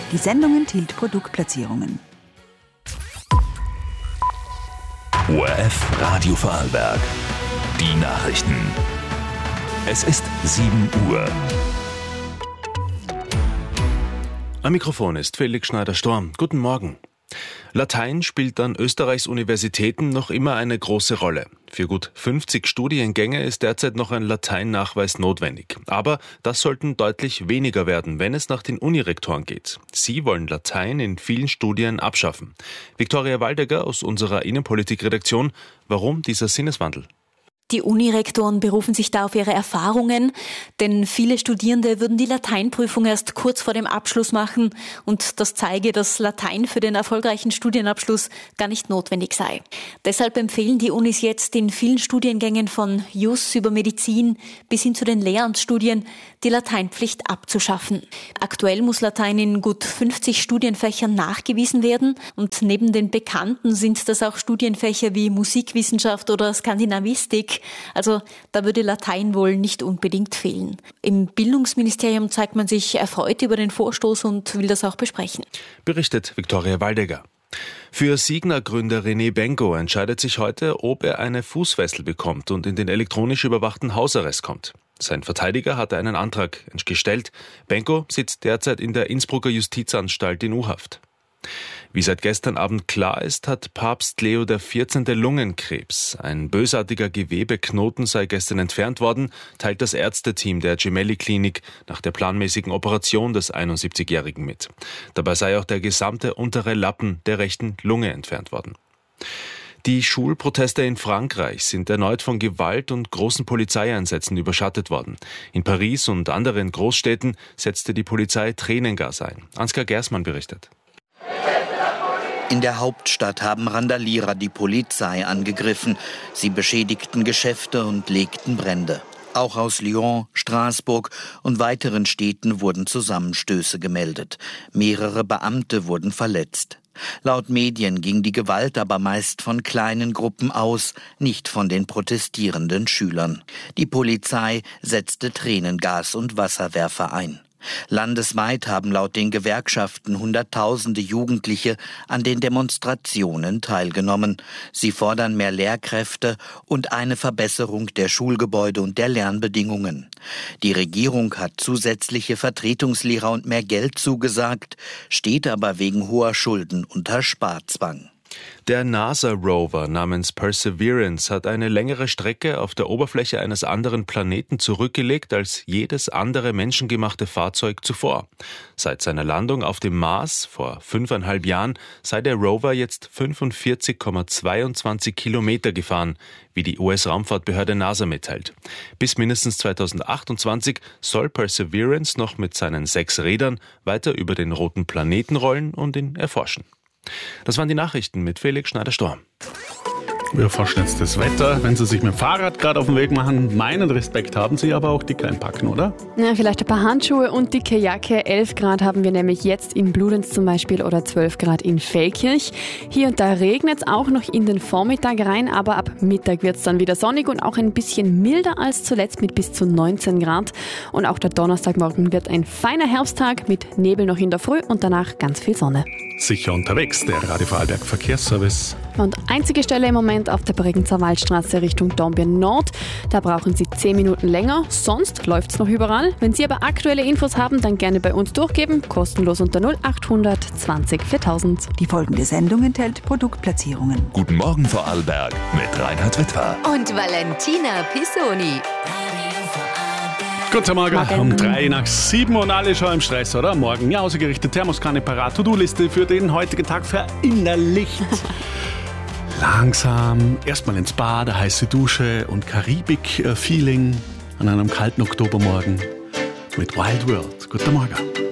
Die Sendung enthielt Produktplatzierungen. ORF Radio Vorarlberg. Die Nachrichten. Es ist 7 Uhr. Am Mikrofon ist Felix Schneider-Storm. Guten Morgen. Latein spielt an Österreichs Universitäten noch immer eine große Rolle. Für gut 50 Studiengänge ist derzeit noch ein Lateinnachweis notwendig. Aber das sollten deutlich weniger werden, wenn es nach den Unirektoren geht. Sie wollen Latein in vielen Studien abschaffen. Viktoria Waldegger aus unserer Innenpolitik-Redaktion. Warum dieser Sinneswandel? Die Unirektoren berufen sich da auf ihre Erfahrungen, denn viele Studierende würden die Lateinprüfung erst kurz vor dem Abschluss machen und das zeige, dass Latein für den erfolgreichen Studienabschluss gar nicht notwendig sei. Deshalb empfehlen die Unis jetzt in vielen Studiengängen von Jus über Medizin bis hin zu den Lehramtsstudien die Lateinpflicht abzuschaffen. Aktuell muss Latein in gut 50 Studienfächern nachgewiesen werden und neben den bekannten sind das auch Studienfächer wie Musikwissenschaft oder Skandinavistik. Also da würde Latein wohl nicht unbedingt fehlen. Im Bildungsministerium zeigt man sich erfreut über den Vorstoß und will das auch besprechen. Berichtet Viktoria Waldegger. Für Signa-Gründer René Benko entscheidet sich heute, ob er eine Fußfessel bekommt und in den elektronisch überwachten Hausarrest kommt. Sein Verteidiger hatte einen Antrag gestellt. Benko sitzt derzeit in der Innsbrucker Justizanstalt in U-Haft. Wie seit gestern Abend klar ist, hat Papst Leo XIV. Lungenkrebs. Ein bösartiger Gewebeknoten sei gestern entfernt worden, teilt das Ärzteteam der Gemelli-Klinik nach der planmäßigen Operation des 71-Jährigen mit. Dabei sei auch der gesamte untere Lappen der rechten Lunge entfernt worden. Die Schulproteste in Frankreich sind erneut von Gewalt und großen Polizeieinsätzen überschattet worden. In Paris und anderen Großstädten setzte die Polizei Tränengas ein. Ansgar Gersmann berichtet. In der Hauptstadt haben Randalierer die Polizei angegriffen. Sie beschädigten Geschäfte und legten Brände. Auch aus Lyon, Straßburg und weiteren Städten wurden Zusammenstöße gemeldet. Mehrere Beamte wurden verletzt. Laut Medien ging die Gewalt aber meist von kleinen Gruppen aus, nicht von den protestierenden Schülern. Die Polizei setzte Tränengas und Wasserwerfer ein. Landesweit haben laut den Gewerkschaften Hunderttausende Jugendliche an den Demonstrationen teilgenommen. Sie fordern mehr Lehrkräfte und eine Verbesserung der Schulgebäude und der Lernbedingungen. Die Regierung hat zusätzliche Vertretungslehrer und mehr Geld zugesagt, steht aber wegen hoher Schulden unter Sparzwang. Der NASA-Rover namens Perseverance hat eine längere Strecke auf der Oberfläche eines anderen Planeten zurückgelegt als jedes andere menschengemachte Fahrzeug zuvor. Seit seiner Landung auf dem Mars vor 5,5 Jahren sei der Rover jetzt 45,22 Kilometer gefahren, wie die US-Raumfahrtbehörde NASA mitteilt. Bis mindestens 2028 soll Perseverance noch mit seinen 6 Rädern weiter über den roten Planeten rollen und ihn erforschen. Das waren die Nachrichten mit Felix Schneider-Storm. Wir erforschen jetzt das Wetter. Wenn Sie sich mit dem Fahrrad gerade auf den Weg machen, meinen Respekt haben Sie, aber auch dick einpacken, oder? Ja, vielleicht ein paar Handschuhe und dicke Jacke. 11 Grad haben wir nämlich jetzt in Bludenz zum Beispiel oder 12 Grad in Feldkirch. Hier und da regnet es auch noch in den Vormittag rein, aber ab Mittag wird es dann wieder sonnig und auch ein bisschen milder als zuletzt mit bis zu 19 Grad. Und auch der Donnerstagmorgen wird ein feiner Herbsttag mit Nebel noch in der Früh und danach ganz viel Sonne. Sicher unterwegs, der Radio Vorarlberg Verkehrsservice. Und einzige Stelle im Moment auf der Bregenzer Waldstraße Richtung Dornbirn Nord. Da brauchen Sie 10 Minuten länger, sonst läuft es noch überall. Wenn Sie aber aktuelle Infos haben, dann gerne bei uns durchgeben, kostenlos unter 0800 20 4000. Die folgende Sendung enthält Produktplatzierungen. Guten Morgen Vorarlberg mit Reinhard Wittwer. Und Valentina Pisoni. Guten Morgen, um 6:03 und alle schon im Stress, oder? Morgen ja ausgerichtet, Thermoskanne parat, To-Do-Liste für den heutigen Tag verinnerlicht. Langsam, erstmal ins Bad, eine heiße Dusche und Karibik-Feeling an einem kalten Oktobermorgen mit Wild World. Guten Morgen.